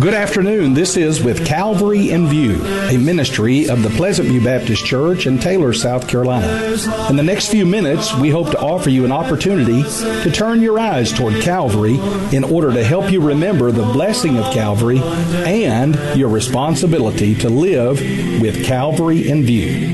Good afternoon. This is With Calvary in View, a ministry of the Pleasant View Baptist Church in Taylor, South Carolina. In the next few minutes, we hope to offer you an opportunity to turn your eyes toward Calvary in order to help you remember the blessing of Calvary and your responsibility to live with Calvary in view.